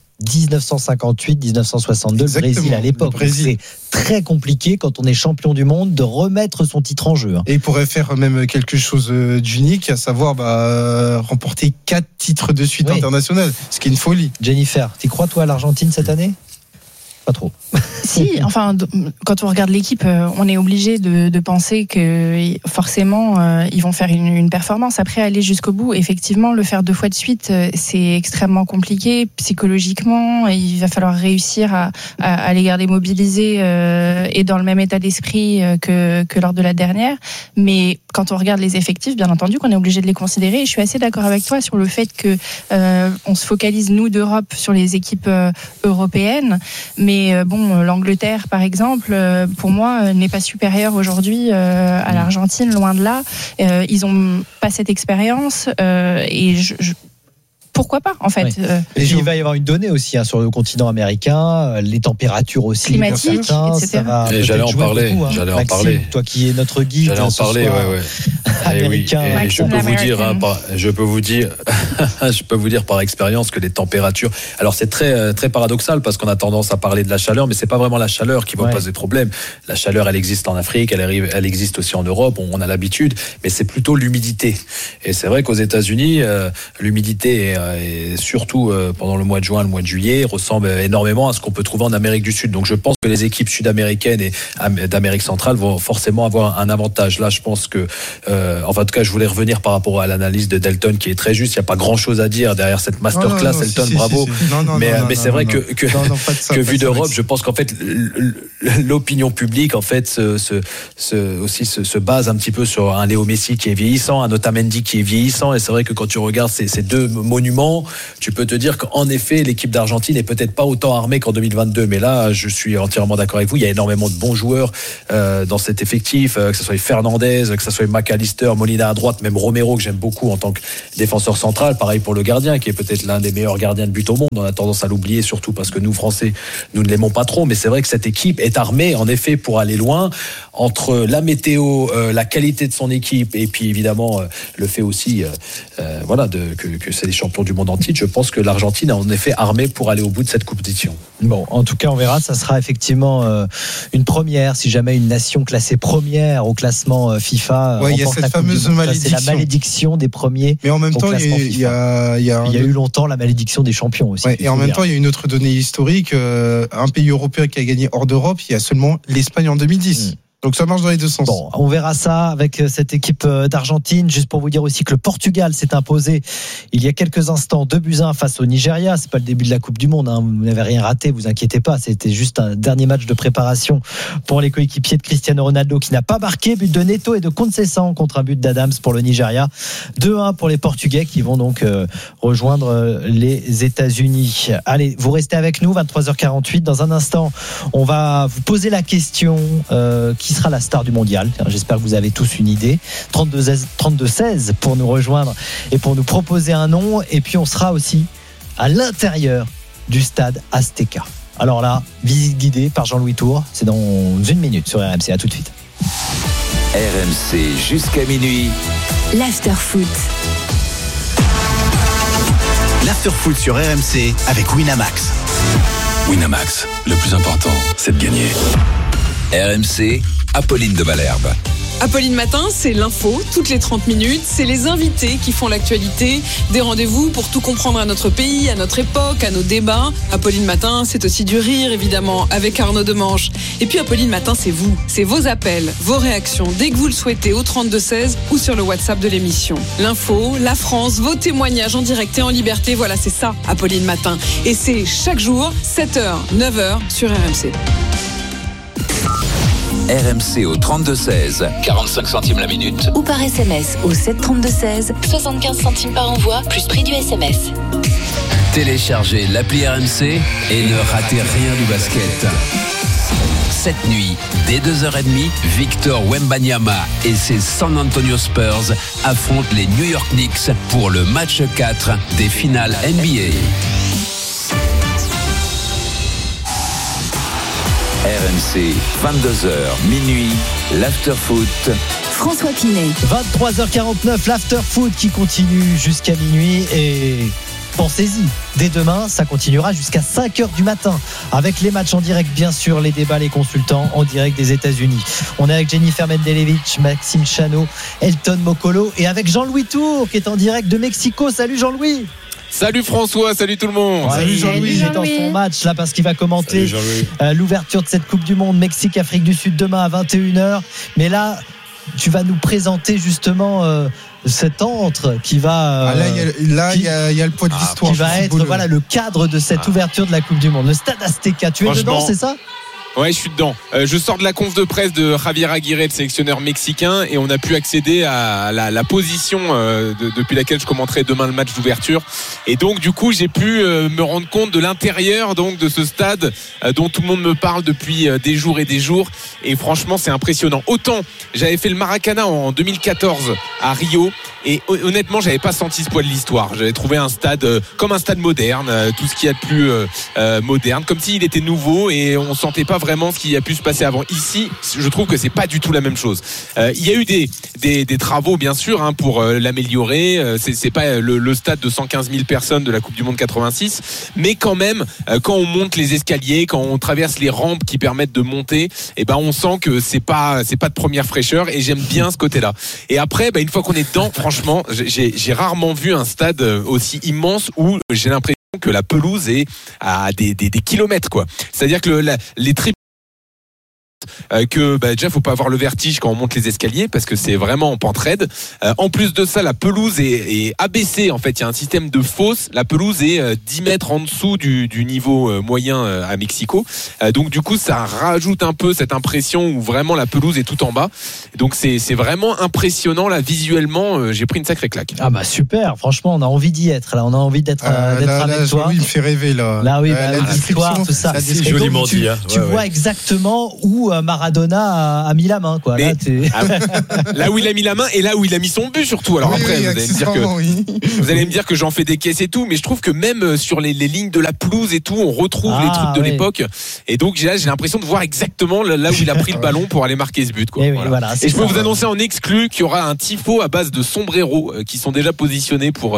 Speaker 2: 1958-1962, le Brésil à l'époque. C'est très compliqué quand on est champion du monde de remettre son titre en jeu.
Speaker 3: Et il pourrait faire même quelque chose d'unique, à savoir remporter 4 titres de suite internationaux, ce qui est une folie.
Speaker 2: Jennifer, t'y crois toi à l'Argentine cette année? Pas trop.
Speaker 6: Si, enfin, quand on regarde l'équipe, on est obligé de penser que forcément ils vont faire une performance. Après, aller jusqu'au bout, effectivement, le faire 2 fois de suite, c'est extrêmement compliqué psychologiquement. Il va falloir réussir à les garder mobilisés et dans le même état d'esprit que lors de la dernière. Mais quand on regarde les effectifs, bien entendu qu'on est obligé de les considérer. Et je suis assez d'accord avec toi sur le fait que on se focalise, nous d'Europe, sur les équipes européennes. Mais l'Angleterre, par exemple, pour moi, n'est pas supérieure aujourd'hui à l'Argentine, loin de là. Ils n'ont pas cette expérience et pourquoi pas, en fait.
Speaker 2: Et il va y avoir une donnée aussi sur le continent américain, les températures aussi
Speaker 6: climatiques, etc.
Speaker 4: J'allais en parler.
Speaker 2: Maxime, toi qui es notre guide.
Speaker 4: J'allais en parler,
Speaker 2: américain.
Speaker 4: Oui. Je peux vous dire par expérience que les températures. Alors c'est très très paradoxal parce qu'on a tendance à parler de la chaleur, mais c'est pas vraiment la chaleur qui va poser problème. La chaleur, elle existe en Afrique, elle existe aussi en Europe. On a l'habitude, mais c'est plutôt l'humidité. Et c'est vrai qu'aux États-Unis, l'humidité, et surtout pendant le mois de juin, le mois de juillet, ressemble énormément à ce qu'on peut trouver en Amérique du Sud. Donc je pense que les équipes sud-américaines et d'Amérique centrale vont forcément avoir un avantage. Là, je pense que, en tout cas, je voulais revenir par rapport à l'analyse de Delton qui est très juste. Il n'y a pas grand chose à dire derrière cette masterclass, Delton, bravo. Mais c'est vrai que vu d'Europe, je pense qu'en fait, l'opinion publique, en fait, se base un petit peu sur un Léo Messi qui est vieillissant, un Otamendi qui est vieillissant. Et c'est vrai que quand tu regardes ces deux monuments, tu peux te dire qu'en effet, l'équipe d'Argentine n'est peut-être pas autant armée qu'en 2022. Mais là, je suis entièrement d'accord avec vous. Il y a énormément de bons joueurs dans cet effectif, que ce soit Fernandez, que ce soit McAllister, Molina à droite, même Romero que j'aime beaucoup en tant que défenseur central. Pareil pour le gardien qui est peut-être l'un des meilleurs gardiens de but au monde. On a tendance à l'oublier, surtout parce que nous Français, nous ne l'aimons pas trop. Mais c'est vrai que cette équipe est armée en effet pour aller loin. Entre la météo, la qualité de son équipe et puis évidemment le fait aussi que c'est les champions du monde en titre, je pense que l'Argentine est en effet armée pour aller au bout de cette compétition.
Speaker 2: Bon, en tout cas, on verra. Ça sera effectivement une première. Si jamais une nation classée première au classement FIFA,
Speaker 3: il y a cette fameuse malédiction.
Speaker 2: C'est la malédiction des premiers.
Speaker 3: Mais en même temps, il y a
Speaker 2: eu longtemps la malédiction des champions aussi.
Speaker 3: Ouais, et en même temps, il y a une autre donnée historique. Un pays européen qui a gagné hors d'Europe, il y a seulement l'Espagne en 2010. Donc ça marche dans les deux sens.
Speaker 2: Bon, on verra ça avec cette équipe d'Argentine. Juste pour vous dire aussi que le Portugal s'est imposé il y a quelques instants 2-1 face au Nigeria. C'est pas le début de la Coupe du Monde, hein. Vous n'avez rien raté, vous inquiétez pas. C'était juste un dernier match de préparation pour les coéquipiers de Cristiano Ronaldo qui n'a pas marqué. But de Neto et de Conceição contre un but d'Adams pour le Nigeria. 2-1 pour les Portugais qui vont donc rejoindre les États-Unis. Allez, vous restez avec nous, 23h48. Dans un instant, on va vous poser la question qui sera la star du mondial. J'espère que vous avez tous une idée. 32-16 pour nous rejoindre et pour nous proposer un nom. Et puis on sera aussi à l'intérieur du stade Azteca. Alors là, visite guidée par Jean-Louis Tour. C'est dans 1 minute sur RMC. À tout de suite.
Speaker 7: RMC jusqu'à minuit.
Speaker 8: L'after-foot.
Speaker 9: L'after-foot sur RMC avec Winamax.
Speaker 17: Winamax, le plus important, c'est de gagner.
Speaker 7: RMC, Apolline de Malherbe.
Speaker 20: Apolline Matin, c'est l'info, toutes les 30 minutes. C'est les invités qui font l'actualité. Des rendez-vous pour tout comprendre à notre pays, à notre époque, à nos débats. Apolline Matin, c'est aussi du rire, évidemment, avec Arnaud Demanche. Et puis Apolline Matin, c'est vous. C'est vos appels, vos réactions, dès que vous le souhaitez, au 32-16 ou sur le WhatsApp de l'émission. L'info, la France, vos témoignages en direct et en liberté. Voilà, c'est ça, Apolline Matin. Et c'est chaque jour, 7h, 9h sur RMC.
Speaker 7: RMC au 32-16, 45 centimes la minute.
Speaker 8: Ou par SMS au 732-16, 75 centimes par envoi, plus prix du SMS.
Speaker 7: Téléchargez l'appli RMC et ne ratez rien du basket. Cette nuit, dès 2h30, Victor Wembanyama et ses San Antonio Spurs affrontent les New York Knicks pour le match 4 des finales NBA. RMC, 22h, minuit, l'after-foot.
Speaker 8: François Pinet.
Speaker 2: 23h49, l'after-foot qui continue jusqu'à minuit et pensez-y, dès demain, ça continuera jusqu'à 5h du matin avec les matchs en direct, bien sûr, les débats, les consultants en direct des États-Unis. On est avec Jennifer Mendelevich, Maxime Chano, Elton Mokolo et avec Jean-Louis Tour qui est en direct de Mexico. Salut Jean-Louis.
Speaker 21: Salut François, salut tout le monde.
Speaker 2: Salut Jean-Louis, il est dans son match là parce qu'il va commenter l'ouverture de cette Coupe du Monde Mexique-Afrique du Sud demain à 21h. Mais là, tu vas nous présenter justement cet antre qui va.
Speaker 3: Il y a le poids de l'histoire.
Speaker 2: Qui va être le cadre de cette ouverture de la Coupe du Monde. Le stade Azteca, tu es dedans, c'est ça ?
Speaker 21: Ouais, je suis dedans. Je sors de la conf de presse de Javier Aguirre, le sélectionneur mexicain, et on a pu accéder à la position depuis laquelle je commenterai demain le match d'ouverture. Et donc, du coup, j'ai pu me rendre compte de l'intérieur donc de ce stade dont tout le monde me parle depuis des jours et des jours. Et franchement, c'est impressionnant. Autant j'avais fait le Maracana en 2014 à Rio. Et honnêtement, j'avais pas senti ce poids de l'histoire. J'avais trouvé un stade comme un stade moderne, tout ce qu'il y a de plus moderne, comme s'il était nouveau, et on sentait pas vraiment ce qui a pu se passer avant. Ici, je trouve que c'est pas du tout la même chose. Il y a eu des travaux bien sûr pour l'améliorer. C'est pas le stade de 115 000 personnes de la Coupe du Monde 86, mais quand même, quand on monte les escaliers, quand on traverse les rampes qui permettent de monter, on sent que c'est pas de première fraîcheur, et j'aime bien ce côté-là. Et après, une fois qu'on est dedans, franchement, j'ai rarement vu un stade aussi immense où j'ai l'impression que la pelouse est à des kilomètres, quoi. C'est-à-dire que les tribunes, que déjà faut pas avoir le vertige quand on monte les escaliers parce que c'est vraiment en pente raide. En plus de ça, la pelouse est abaissée, en fait il y a un système de fosse. La pelouse est 10 mètres en dessous du niveau moyen à Mexico, donc du coup ça rajoute un peu cette impression où vraiment la pelouse est tout en bas. Donc c'est vraiment impressionnant là, visuellement. J'ai pris une sacrée claque.
Speaker 2: Ah bah super, franchement on a envie d'y être là, on a envie d'être avec toi.
Speaker 3: Il me fait rêver là.
Speaker 2: Là oui, l'histoire, tout ça.
Speaker 4: C'est joliment dit.
Speaker 2: Tu vois exactement où Maradona a mis la main, quoi.
Speaker 21: Là où il a mis la main et là où il a mis son but surtout. Alors après, vous allez me dire que j'en fais des caisses et tout, mais je trouve que même sur les lignes de la pelouse et tout, on retrouve les trucs de l'époque. Et donc j'ai l'impression de voir exactement là où il a pris le ballon pour aller marquer ce but, quoi. Et je peux vous annoncer en exclu qu'il y aura un tifo à base de sombreros qui sont déjà positionnés pour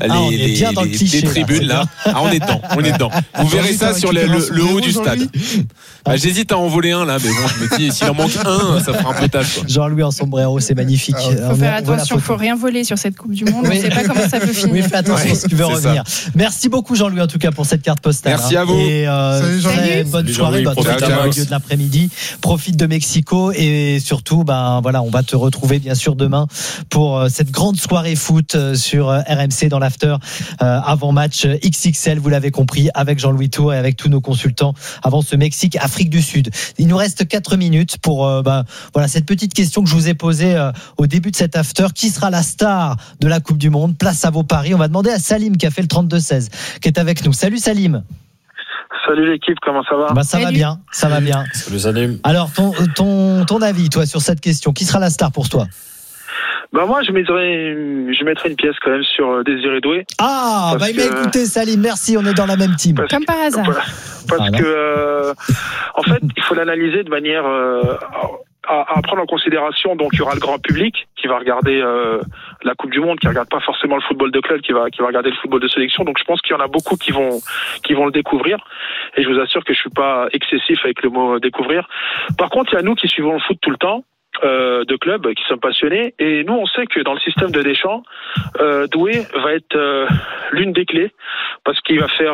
Speaker 21: les tribunes là. On est dedans. Vous verrez ça sur le haut du stade. J'hésite à en voler un là, mais bon, je me dis s'il en manque un, ça fera un peu tâche, quoi.
Speaker 2: Jean-Louis en sombrero, c'est magnifique.
Speaker 6: Faut faire attention, faut rien voler sur cette Coupe du Monde. On ne sait pas comment ça peut finir.
Speaker 2: Oui, fais attention si tu veux revenir. Merci beaucoup Jean-Louis en tout cas pour cette carte postale.
Speaker 21: Merci à vous.
Speaker 2: Et bonne soirée, au milieu de l'après-midi. Profite de Mexico et surtout, on va te retrouver bien sûr demain pour cette grande soirée foot sur RMC dans l'after avant match XXL. Vous l'avez compris, avec Jean-Louis Tour et avec tous nos consultants avant ce Mexique Afrique du Sud. Il nous reste 4 minutes pour cette petite question que je vous ai posée au début de cet after. Qui sera la star de la Coupe du Monde? Place à vos paris. On va demander à Salim qui a fait le 32-16 qui est avec nous. Salut Salim.
Speaker 1: Salut l'équipe, comment ça va?
Speaker 2: Ça va bien, ça va bien.
Speaker 4: Salut Salim.
Speaker 2: Alors ton avis toi sur cette question, qui sera la star pour toi?
Speaker 1: Moi je mettrais une pièce quand même sur Désiré Doué.
Speaker 2: Écoutez Salim, merci, on est dans la même team.
Speaker 6: Comme par hasard.
Speaker 1: Parce que en fait il faut l'analyser de manière à prendre en considération. Donc il y aura le grand public qui va regarder la Coupe du Monde, qui regarde pas forcément le football de club, qui va regarder le football de sélection. Donc je pense qu'il y en a beaucoup qui vont le découvrir. Et je vous assure que je suis pas excessif avec le mot découvrir. Par contre, il y a nous qui suivons le foot tout le temps, de clubs, qui sommes passionnés. Et nous, on sait que dans le système de Deschamps, Doué va être l'une des clés, parce qu'il va faire,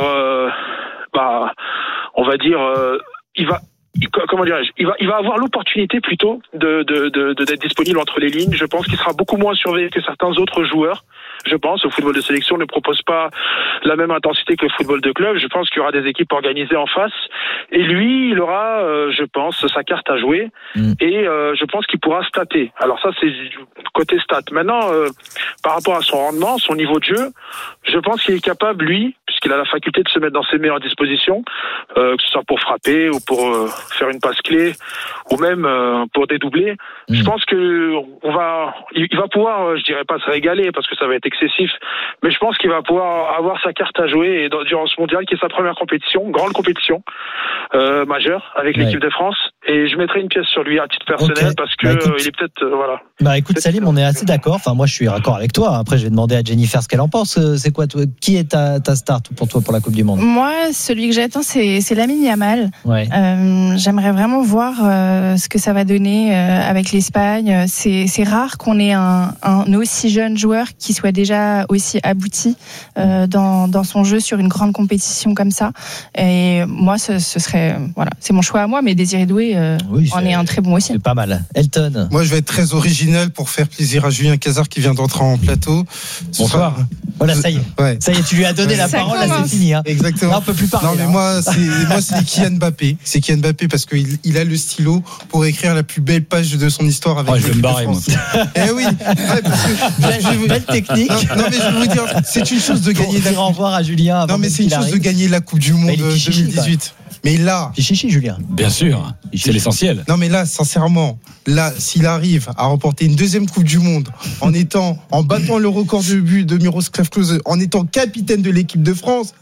Speaker 1: on va dire, il va avoir l'opportunité plutôt d'être disponible entre les lignes. Je pense qu'il sera beaucoup moins surveillé que certains autres joueurs. Je pense au football de sélection ne propose pas la même intensité que le football de club. Je pense qu'il y aura des équipes organisées en face. Et lui, il aura, je pense, sa carte à jouer. Et je pense qu'il pourra stater. Alors ça, c'est côté stat. Maintenant, par rapport à son rendement, son niveau de jeu, je pense qu'il est capable, lui, puisqu'il a la faculté de se mettre dans ses meilleures dispositions, que ce soit pour frapper ou pour faire une passe clé, ou même pour dédoubler. Je pense que il va pouvoir, je dirais pas se régaler parce que ça va être excessif, mais je pense qu'il va pouvoir avoir sa carte à jouer durant ce mondial qui est sa première compétition, grande compétition majeure avec l'équipe de France. Et je mettrai une pièce sur lui à titre personnel parce que il est peut-être
Speaker 2: écoute Salim, on est assez d'accord. Enfin moi je suis raccord avec toi. Après je vais demander à Jennifer ce qu'elle en pense. C'est quoi toi, qui est ta star pour toi pour la Coupe du Monde?
Speaker 6: Moi celui que j'attends c'est Lamine Yamal. J'aimerais vraiment voir ce que ça va donner avec l'Espagne. C'est rare qu'on ait un aussi jeune joueur qui soit déjà aussi abouti dans son jeu sur une grande compétition comme ça. Et moi ce serait c'est mon choix à moi, mais Désiré Doué en est un très bon aussi.
Speaker 2: C'est pas mal. Elton.
Speaker 3: Moi je vais être très original pour faire plaisir à Julien Cazard qui vient d'entrer en plateau.
Speaker 2: Bonsoir. Voilà, ça y est. Ça y est, tu lui as donné la parole, là c'est fini.
Speaker 3: Exactement.
Speaker 2: Là, on peut plus parler.
Speaker 3: Non mais moi c'est Kylian Mbappé. C'est Kylian Mbappé parce qu'il a le stylo pour écrire la plus belle page de son histoire avec
Speaker 4: je vais me barrer, moi.
Speaker 3: Eh oui.
Speaker 2: Belle technique.
Speaker 3: Non mais je veux vous dire, c'est une chose de gagner
Speaker 2: la revoir à Julien.
Speaker 3: Non mais c'est une chose de gagner la Coupe du Monde 2018. Mais là,
Speaker 2: chichi Julien.
Speaker 4: Bien sûr, c'est l'essentiel.
Speaker 3: Non mais là, sincèrement, s'il arrive à remporter une deuxième Coupe du Monde en battant le record de but de Miroslav Klose, en étant capitaine de l'équipe de France,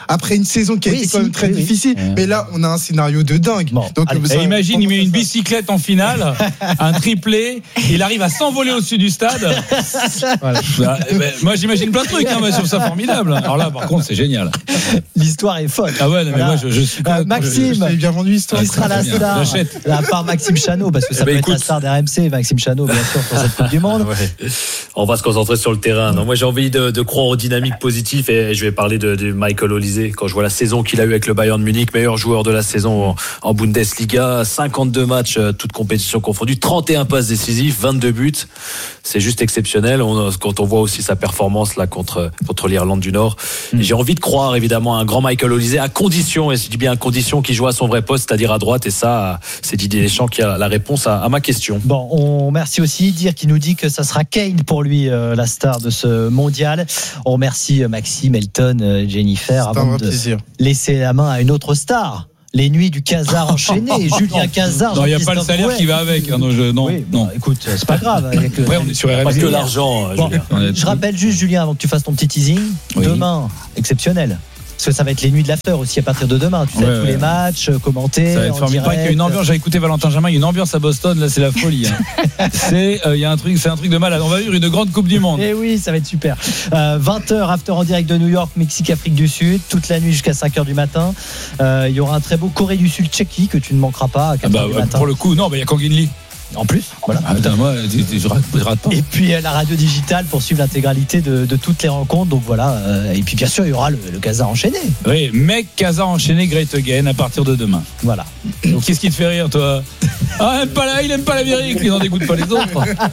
Speaker 3: après une saison qui a été quand même très difficile. Mais là, on a un scénario de dingue. Donc,
Speaker 5: et imagine, il met une bicyclette en finale, un triplé, il arrive à s'envoler au-dessus du stade. Voilà. Moi, j'imagine plein de trucs, mais je trouve ça formidable. Alors là, par contre, c'est génial.
Speaker 2: L'histoire est folle.
Speaker 5: Ah ouais, non, mais moi, je suis.
Speaker 2: Maxime,
Speaker 3: je bien vendu l'histoire.
Speaker 2: Qui sera la star, à part Maxime Chanot, parce que ça peut être la star d'RMC, Maxime Chanot, bien sûr, pour cette Coupe du Monde.
Speaker 4: Ouais. On va se concentrer sur le terrain. Non, moi, j'ai envie de croire aux dynamiques positives et je vais parler de Michael Olise. Quand je vois la saison qu'il a eue avec le Bayern de Munich, meilleur joueur de la saison en Bundesliga, 52 matchs, toutes compétitions confondues, 31 passes décisives, 22 buts. C'est juste exceptionnel. Quand on voit aussi sa performance là contre l'Irlande du Nord, j'ai envie de croire évidemment à un grand Michael Olise, à condition, et je dis bien à condition, qu'il joue à son vrai poste, c'est-à-dire à droite. Et ça, c'est Didier Deschamps qui a la réponse à ma question.
Speaker 2: Bon, on remercie aussi Dire qui nous dit que ça sera Kane pour lui, la star de ce mondial. On remercie Maxime, Elton, Jennifer, avant de laisser la main à une autre star. Les nuits du Casar enchaîné, Julien Cazard.
Speaker 5: Non, il n'y a pas le salaire qui va avec. Non.
Speaker 2: Écoute, c'est pas grave.
Speaker 5: Après, on est sur RMC.
Speaker 4: Pas que l'argent,
Speaker 2: bon,
Speaker 4: Julien.
Speaker 2: Je rappelle juste, Julien, avant que tu fasses ton petit teasing, demain, exceptionnel. Parce que ça va être les nuits de l'after aussi à partir de demain. Tu sais, tous les matchs commentés.
Speaker 5: Ça va être formidable. Il y a une ambiance. J'ai écouté Valentin Jamin. Il y a une ambiance à Boston. Là, c'est la folie. C'est un truc de malade. On va vivre une grande Coupe du Monde.
Speaker 2: Et oui, ça va être super. 20h after en direct de New York, Mexique, Afrique du Sud, toute la nuit jusqu'à 5h du matin. Il y aura un très beau Corée du Sud, Tchéquie que tu ne manqueras pas à 4h du matin.
Speaker 5: Pour le coup, non, il y a Kang In Lee.
Speaker 2: En plus, voilà.
Speaker 5: Moi, je rate pas.
Speaker 2: Et puis la radio digitale pour suivre l'intégralité de toutes les rencontres. Donc voilà. Et puis bien sûr, il y aura le Casar enchaîné.
Speaker 5: Oui, mec, Casar enchaîné, Great Again à partir de demain.
Speaker 2: Voilà.
Speaker 5: Donc, qu'est-ce qui te fait rire, toi? Il aime pas l'Amérique, il n'en dégoûte pas les autres.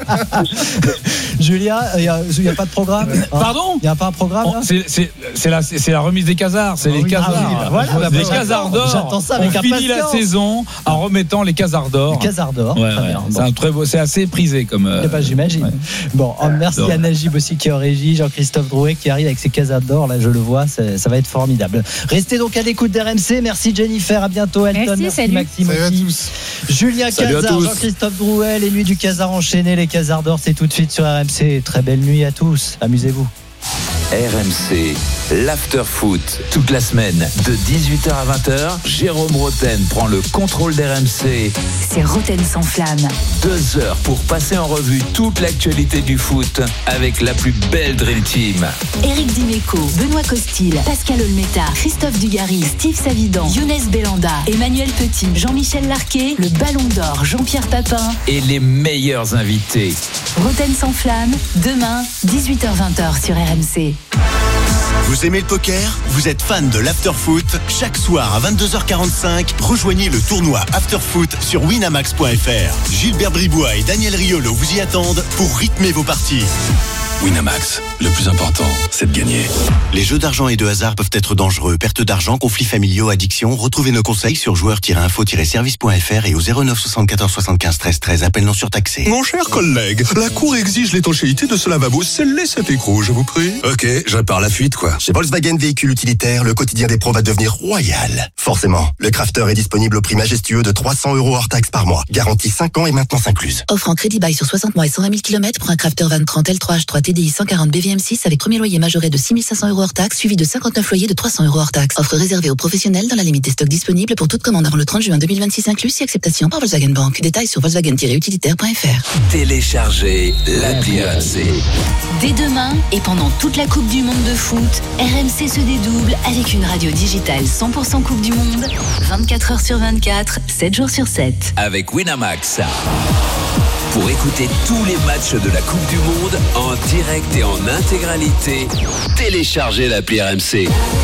Speaker 2: Julien, il n'y a pas de programme.
Speaker 5: Pardon?
Speaker 2: Il n'y a pas un programme là?
Speaker 5: C'est la remise des Casars. C'est les Casars.
Speaker 2: Voilà,
Speaker 5: les Casars d'or.
Speaker 2: J'attends ça avec impatience.
Speaker 5: On finit la saison en remettant les Casars d'or.
Speaker 2: Les Casars d'or.
Speaker 5: Ouais. C'est un très beau, c'est assez prisé comme.
Speaker 2: J'imagine. Ouais. Bon, merci à Najib aussi qui est en régie, Jean-Christophe Drouet qui arrive avec ses Casars d'or. Là, je le vois, ça va être formidable. Restez donc à l'écoute d'RMC. Merci Jennifer, à bientôt Elton.
Speaker 6: Merci
Speaker 2: Maxime.
Speaker 3: Salut à tous.
Speaker 2: Julien Casar, Jean-Christophe Drouet, les nuits du Casar enchaîné, les Casars d'or, c'est tout de suite sur RMC. Très belle nuit à tous. Amusez-vous.
Speaker 7: RMC, l'after-foot. Toute la semaine, de 18h à 20h, Jérôme Roten prend le contrôle d'RMC.
Speaker 8: C'est Roten sans flamme.
Speaker 7: 2 heures pour passer en revue toute l'actualité du foot avec la plus belle Dream Team.
Speaker 8: Éric Dimeco, Benoît Costil, Pascal Olmeta, Christophe Dugarry, Steve Savidan, Younes Belanda, Emmanuel Petit, Jean-Michel Larquet, le Ballon d'Or, Jean-Pierre Papin.
Speaker 7: Et les meilleurs invités.
Speaker 8: Roten sans flamme, demain, 18h-20h sur RMC.
Speaker 22: Vous aimez le poker? Vous êtes fan de l'afterfoot? Chaque soir à 22h45, rejoignez le tournoi Afterfoot sur winamax.fr. Gilbert Bribois et Daniel Riolo vous y attendent pour rythmer vos parties.
Speaker 17: Winamax, le plus important, c'est de gagner.
Speaker 22: Les jeux d'argent et de hasard peuvent être dangereux. Perte d'argent, conflits familiaux, addiction. Retrouvez nos conseils sur joueurs-info-service.fr et au 09 74 75 13 13. Appel non surtaxé.
Speaker 23: Mon cher collègue, la Cour exige l'étanchéité de ce lavabo. Scellez cet écrou, je vous prie.
Speaker 22: Ok, je répare la fuite, quoi. Chez Volkswagen Véhicules Utilitaires, le quotidien des pros va devenir royal. Forcément, le Crafter est disponible au prix majestueux de 300 € hors taxe par mois. Garantie 5 ans et maintenance incluse.
Speaker 16: Offre en crédit bail sur 60 mois et 120 000 km pour un Crafter Van 30 L3 H3 TDI 140 BVM6 avec premier loyer majoré de 6 500 € hors taxe, suivi de 59 loyers de 300 € hors taxe. Offre réservée aux professionnels dans la limite des stocks disponibles pour toute commande avant le 30 juin 2026 inclus, si acceptation par Volkswagen Bank. Détails sur volkswagen-utilitaire.fr.
Speaker 7: Téléchargez l'appli RMC.
Speaker 8: Dès demain et pendant toute la Coupe du Monde de foot, RMC se dédouble avec une radio digitale 100% Coupe du Monde, 24 heures sur 24, 7 jours sur 7.
Speaker 7: Avec Winamax. Pour écouter tous les matchs de la Coupe du Monde en direct et en intégralité, téléchargez l'appli RMC.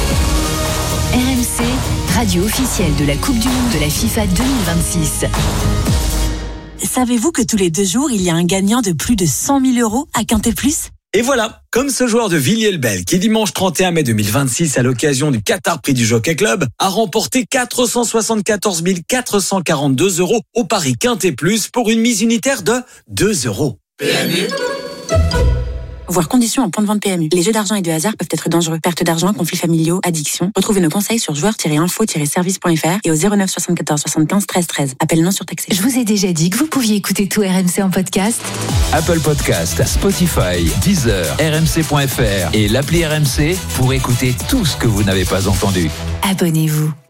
Speaker 8: RMC, radio officielle de la Coupe du Monde de la FIFA 2026.
Speaker 24: Savez-vous que tous les 2 jours, il y a un gagnant de plus de 100 000 € à Quintet Plus ?
Speaker 25: Et voilà, comme ce joueur de Villiers-le-Bel qui dimanche 31 mai 2026 à l'occasion du Qatar Prix du Jockey Club a remporté 474 442 € au pari Quintet Plus pour une mise unitaire de 2 €.
Speaker 19: PMU
Speaker 24: Voir conditions en point de vente PMU. Les jeux d'argent et de hasard peuvent être dangereux. Perte d'argent, conflits familiaux, addiction. Retrouvez nos conseils sur joueurs-info-service.fr et au 09 74 75 13 13. Appel non surtaxé.
Speaker 8: Je vous ai déjà dit que vous pouviez écouter tout RMC en podcast.
Speaker 7: Apple Podcast, Spotify, Deezer, RMC.fr et l'appli RMC pour écouter tout ce que vous n'avez pas entendu.
Speaker 8: Abonnez-vous.